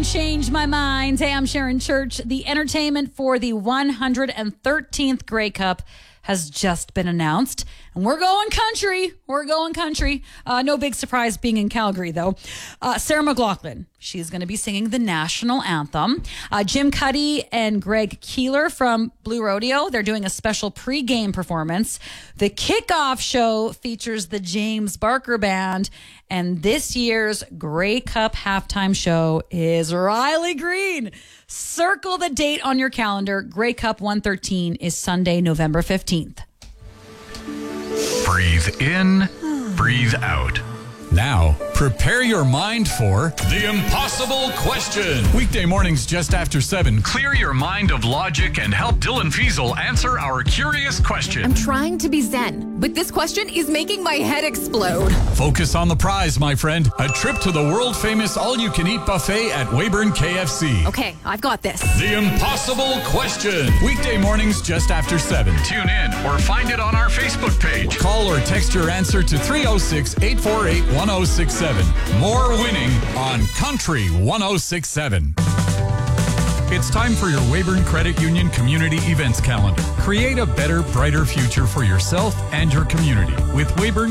Change My Mind. Hey, I'm Sharon Church. The entertainment for the 113th Grey Cup has just been announced. And we're going country. No big surprise being in Calgary, though. Sarah McLachlan, she's going to be singing the national anthem. Jim Cuddy and Greg Keeler from Blue Rodeo, they're doing a special pre-game performance. The kickoff show features the James Barker Band. And this year's Grey Cup halftime show is Riley Green. Circle the date on your calendar. Grey Cup 113 is Sunday, November 15th. Breathe in, breathe out. Now, prepare your mind for The Impossible Question. weekday mornings just after 7. Clear your mind of logic and help Dylan Fiesel answer our curious question. I'm trying to be zen, but this question is making my head explode. Focus on the prize, my friend. A trip to the world-famous all-you-can-eat buffet at Weyburn KFC. Okay, I've got this. The Impossible Question. Weekday mornings just after 7. Tune in or find it on our Facebook page. Call or text your answer to 306-848-1067. More winning on Country 1067. It's time for your Weyburn Credit Union Community Events Calendar. Create a better, brighter future for yourself and your community with Weyburn